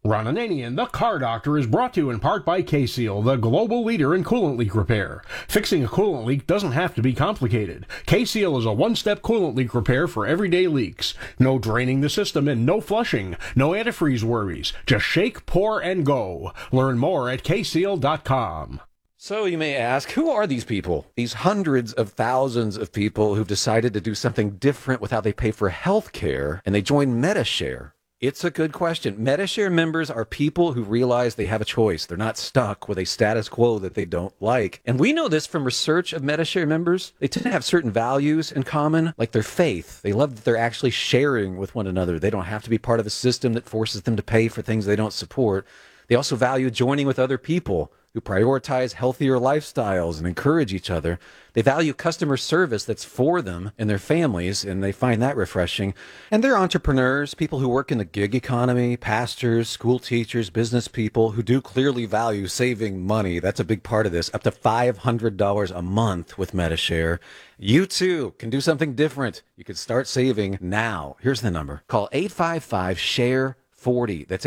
Ron Ananian, the Car Doctor, is brought to you in part by K-Seal, the global leader in coolant leak repair. Fixing a coolant leak doesn't have to be complicated. K-Seal is a one-step coolant leak repair for everyday leaks. No draining the system and no flushing. No antifreeze worries. Just shake, pour, and go. Learn more at kseal.com. So you may ask, who are these people? These hundreds of thousands of people who've decided to do something different with how they pay for health care, and they join Medi-Share. It's a good question. Medi-Share members are people who realize they have a choice. They're not stuck with a status quo that they don't like. And we know this from research of Medi-Share members. They tend to have certain values in common, like their faith. They love that they're actually sharing with one another. They don't have to be part of a system that forces them to pay for things they don't support. They also value joining with other people who prioritize healthier lifestyles and encourage each other. They value customer service that's for them and their families, and they find that refreshing. And they're entrepreneurs, people who work in the gig economy, pastors, school teachers, business people who do clearly value saving money. That's a big part of this, up to $500 a month with Medi-Share. You too can do something different. You can start saving now. Here's the number. Call 855-SHARE 40. That's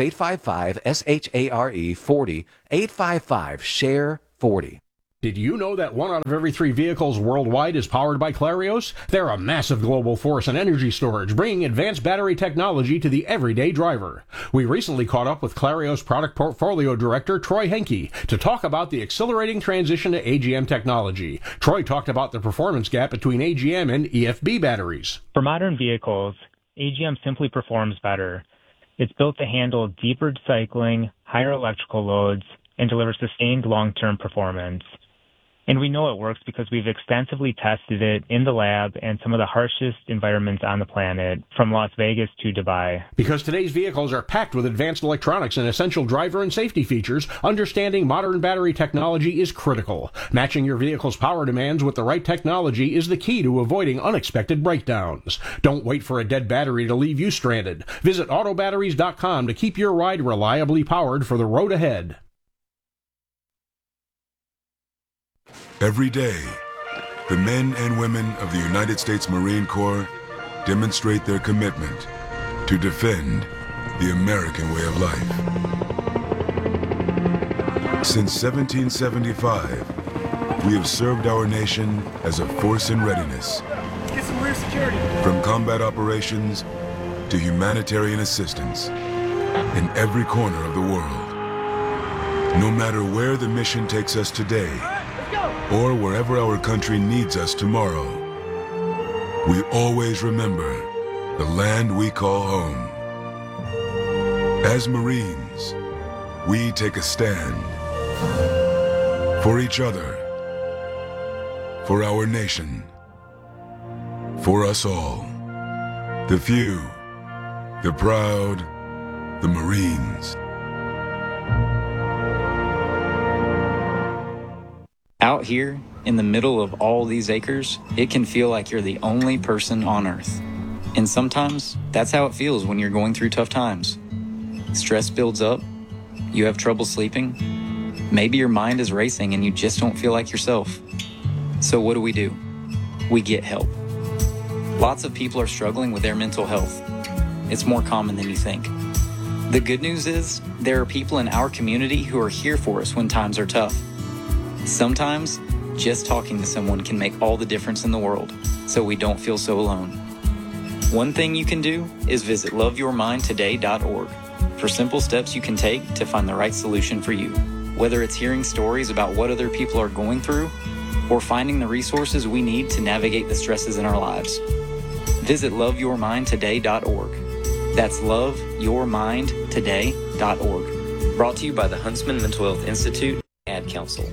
855-SHARE 40. 855-SHARE 40. Did you know that 1 out of every 3 vehicles worldwide is powered by Clarios? They're a massive global force in energy storage, bringing advanced battery technology to the everyday driver. We recently caught up with Clarios Product Portfolio Director Troy Henke to talk about the accelerating transition to AGM technology. Troy talked about the performance gap between AGM and EFB batteries. For modern vehicles, AGM simply performs better. It's built to handle deeper cycling, higher electrical loads, and deliver sustained long-term performance. And we know it works because we've extensively tested it in the lab and some of the harshest environments on the planet, from Las Vegas to Dubai. Because today's vehicles are packed with advanced electronics and essential driver and safety features, understanding modern battery technology is critical. Matching your vehicle's power demands with the right technology is the key to avoiding unexpected breakdowns. Don't wait for a dead battery to leave you stranded. Visit autobatteries.com to keep your ride reliably powered for the road ahead. Every day, the men and women of the United States Marine Corps demonstrate their commitment to defend the American way of life. Since 1775, we have served our nation as a force in readiness. Get some rear security. From combat operations to humanitarian assistance in every corner of the world. No matter where the mission takes us today, or wherever our country needs us tomorrow, we always remember the land we call home. As Marines, we take a stand for each other, for our nation, for us all. The few, the proud, the Marines. Out here, in the middle of all these acres, it can feel like you're the only person on Earth. And sometimes, that's how it feels when you're going through tough times. Stress builds up, you have trouble sleeping, maybe your mind is racing and you just don't feel like yourself. So what do? We get help. Lots of people are struggling with their mental health. It's more common than you think. The good news is, there are people in our community who are here for us when times are tough. Sometimes, just talking to someone can make all the difference in the world, so we don't feel so alone. One thing you can do is visit loveyourmindtoday.org for simple steps you can take to find the right solution for you. Whether it's hearing stories about what other people are going through, or finding the resources we need to navigate the stresses in our lives. Visit loveyourmindtoday.org. That's loveyourmindtoday.org. Brought to you by the Huntsman Mental Health Institute Ad Council.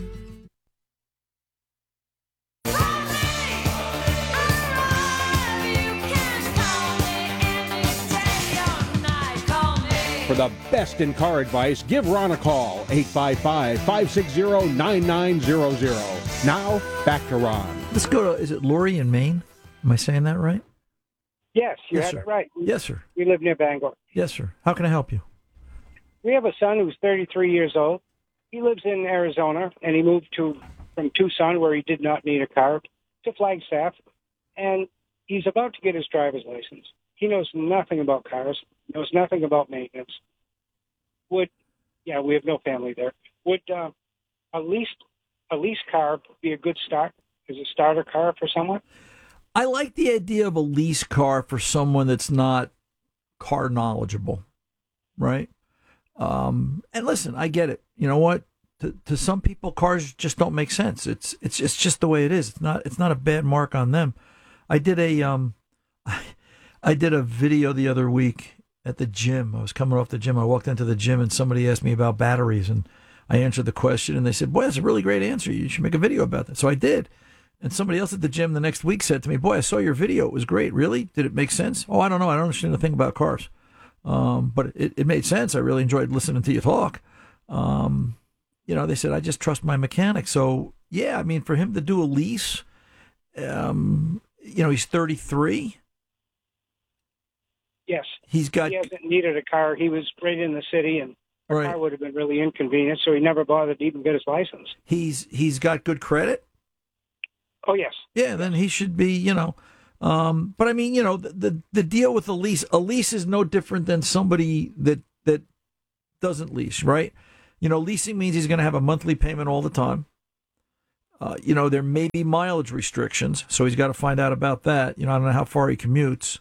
For the best in car advice, give Ron a call, 855-560-9900. Now, back to Ron. Let's go to, is it Lori in Maine? Am I saying that right? Yes, you Yes, have sir. it right. Yes, sir. We live near Bangor. Yes, sir. How can I help you? We have a son who's 33 years old. He lives in Arizona, and he moved from Tucson, where he did not need a car, to Flagstaff, and he's about to get his driver's license. He knows nothing about cars, knows nothing about maintenance. Yeah, we have no family there. Would a lease car be a good start as a starter car for someone? I like the idea of a lease car for someone that's not car knowledgeable, right? And listen, I get it. You know what? To some people, cars just don't make sense. It's just the way it is. It's not a bad mark on them. I did a video the other week at the gym. I was coming off the gym. I walked into the gym and somebody asked me about batteries, and I answered the question, and they said, "Boy, that's a really great answer. You should make a video about that." So I did. And somebody else at the gym the next week said to me, "Boy, I saw your video. It was great. Really? Did it make sense?" "Oh, I don't know. I don't understand a thing about cars." But it made sense. I really enjoyed listening to you talk. They said, "I just trust my mechanic." So, yeah, I mean, for him to do a lease, he's 33. Yes. He hasn't needed a car. He was right in the city, and a car would have been really inconvenient, so he never bothered to even get his license. He's got good credit? Oh, yes. Yeah, then he should be, but I mean, the deal with a lease is no different than somebody that doesn't lease, right? Leasing means he's going to have a monthly payment all the time. There may be mileage restrictions, so he's got to find out about that. I don't know how far he commutes.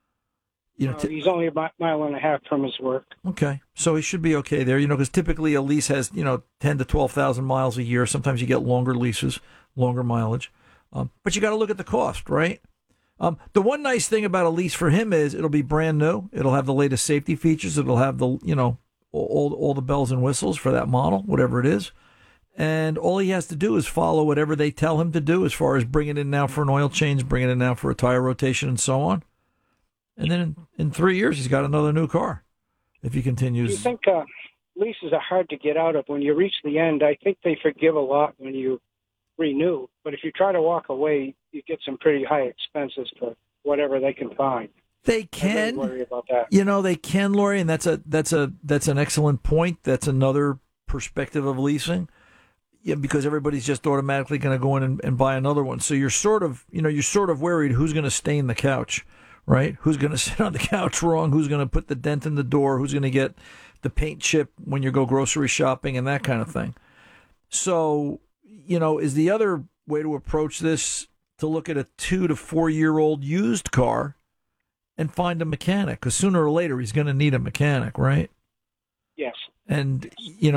He's only a mile and a half from his work. Okay, so he should be okay there. Because typically a lease has 10 to 12,000 miles a year. Sometimes you get longer leases, longer mileage, but you got to look at the cost, right? The one nice thing about a lease for him is it'll be brand new. It'll have the latest safety features. It'll have the all the bells and whistles for that model, whatever it is. And all he has to do is follow whatever they tell him to do as far as bring it in now for an oil change, bring it in now for a tire rotation, and so on. And then in 3 years, he's got another new car if he continues. Do you think leases are hard to get out of? When you reach the end, I think they forgive a lot when you renew. But if you try to walk away, you get some pretty high expenses for whatever they can find. They can. I really worry about that. They can, Lori, and that's an excellent point. That's another perspective of leasing. Yeah, because everybody's just automatically going to go in and buy another one. So you're sort of worried who's going to stain the couch, right? Who's going to sit on the couch wrong? Who's going to put the dent in the door? Who's going to get the paint chip when you go grocery shopping and that kind of thing? So, is the other way to approach this to look at a 2 to 4 year old used car and find a mechanic? Because sooner or later he's going to need a mechanic, right? Yes. And,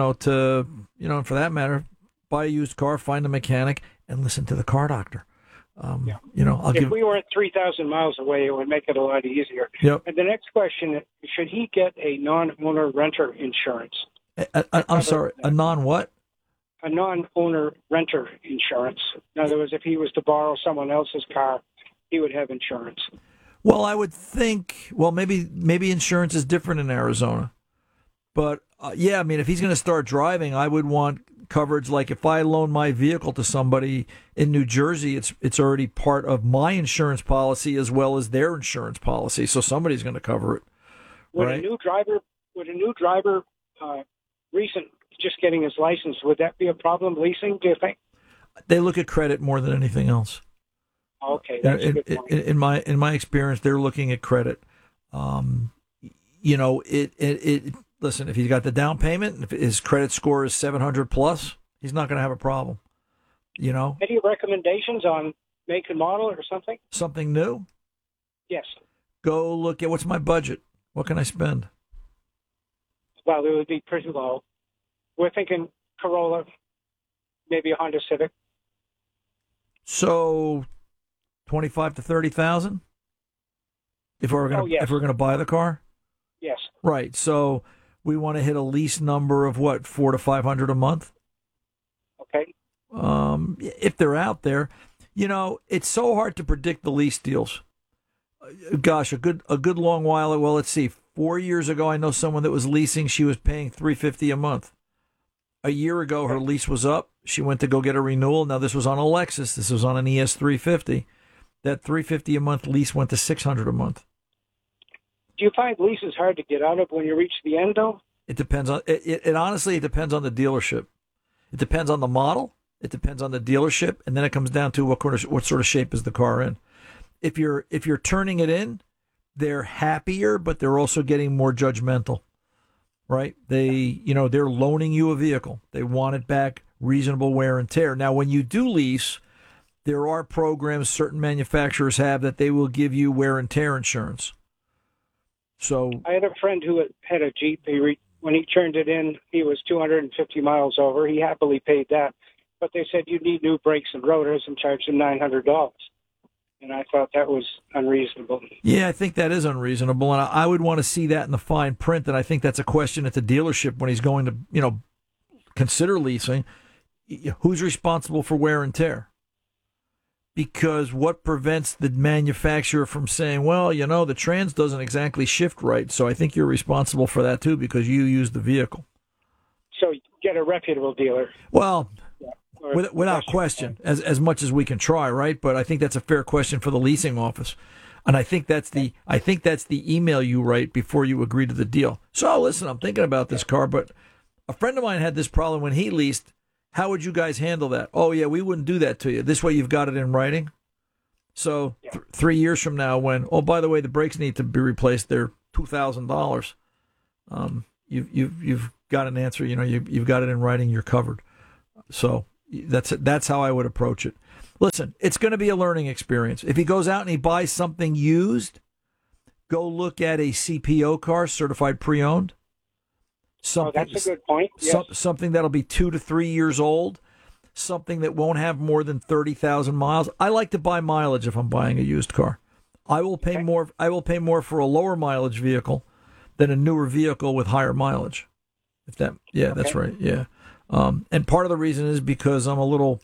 for that matter, buy a used car, find a mechanic, and listen to the car doctor. If we were at 3,000 miles away, it would make it a lot easier. Yep. And the next question is, should he get a non-owner renter insurance? I'm sorry, a non-what? A non-owner renter insurance. In other words, if he was to borrow someone else's car, he would have insurance. Well, I would think, maybe insurance is different in Arizona. But, if he's going to start driving, I would want coverage. Like if I loan my vehicle to somebody in New Jersey, it's already part of my insurance policy as well as their insurance policy. So somebody's going to cover it. Would right? a new driver, recent, just getting his license, would that be a problem leasing, do you think? They look at credit more than anything else. Okay, that's a good point. In my experience, they're looking at credit. Listen, if he's got the down payment, if his credit score is 700 plus, he's not going to have a problem. Any recommendations on make and model or something? Something new? Yes. Go look at what's my budget. What can I spend? Well, it would be pretty low. We're thinking Corolla, maybe a Honda Civic. So, 25 to 30,000. If we're going to buy the car. Yes. Right. So we want to hit a lease number of what, $400 to $500 a month. Okay. If they're out there, it's so hard to predict the lease deals. Gosh, a good long while. Well, let's see. 4 years ago, I know someone that was leasing. She was paying $350 a month. A year ago, her lease was up. She went to go get a renewal. Now this was on a Lexus. This was on an ES350. That $350 a month lease went to $600 a month. Do you find leases hard to get out of when you reach the end, though? It depends on it. Honestly, it depends on the dealership. It depends on the model. It depends on the dealership, and then it comes down to what sort of shape is the car in. If you're turning it in, they're happier, but they're also getting more judgmental, right? They're loaning you a vehicle. They want it back, reasonable wear and tear. Now, when you do lease, there are programs certain manufacturers have that they will give you wear and tear insurance. So I had a friend who had a Jeep. When he turned it in, he was 250 miles over. He happily paid that. But they said you need new brakes and rotors and charged him $900. And I thought that was unreasonable. Yeah, I think that is unreasonable. And I would want to see that in the fine print. And I think that's a question at the dealership when he's going to, consider leasing. Who's responsible for wear and tear? Because what prevents the manufacturer from saying, well, the trans doesn't exactly shift right, so I think you're responsible for that too because you use the vehicle. So get a reputable dealer. Well, without question, as much as we can try, right? But I think that's a fair question for the leasing office. And I think that's the email you write before you agree to the deal. So listen, I'm thinking about this car, but a friend of mine had this problem when he leased. How would you guys handle that? Oh, yeah, we wouldn't do that to you. This way you've got it in writing. So 3 years from now when, oh, by the way, the brakes need to be replaced, they're $2,000. You've got an answer. You've got it in writing. You're covered. So that's how I would approach it. Listen, it's going to be a learning experience. If he goes out and he buys something used, go look at a CPO car, certified pre-owned. That's a good point. Yes. Something that'll be 2 to 3 years old, something that won't have more than 30,000 miles. I like to buy mileage if I'm buying a used car. I will pay more. I will pay more for a lower mileage vehicle than a newer vehicle with higher mileage. That's right. Yeah, and part of the reason is because I'm a little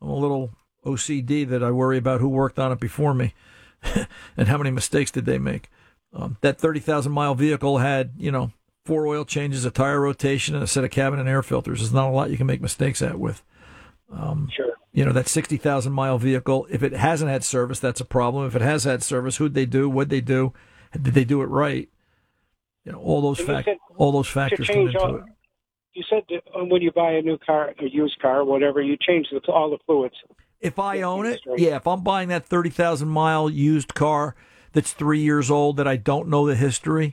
OCD that I worry about who worked on it before me and how many mistakes did they make. That 30,000 mile vehicle had 4 oil changes, a tire rotation, and a set of cabin and air filters. There's not a lot you can make mistakes at with. Sure. That 60,000 mile vehicle, if it hasn't had service, that's a problem. If it has had service, who'd they do? What'd they do? Did they do it right? All those factors come into it. You said that when you buy a new car, a used car, whatever, you change all the fluids. If I own it, if I'm buying that 30,000 mile used car that's 3 years old that I don't know the history,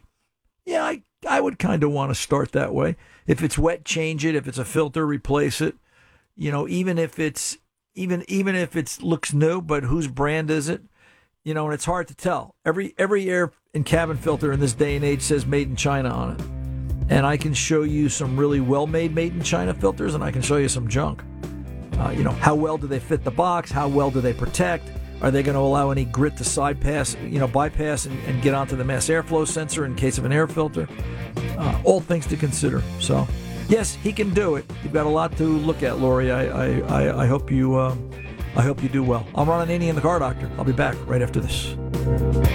I would kind of want to start that way. If it's wet, change it. If it's a filter, replace it. Even if it's looks new, but whose brand is it? And it's hard to tell. Every air and cabin filter in this day and age says made in China on it. And I can show you some really well-made made in China filters, and I can show you some junk. How well do they fit the box? How well do they protect? Are they going to allow any grit to bypass and get onto the mass airflow sensor in case of an air filter? All things to consider. So, yes, he can do it. You've got a lot to look at, Lori. I hope you do well. I'm Ron Ananian, the Car Doctor. I'll be back right after this.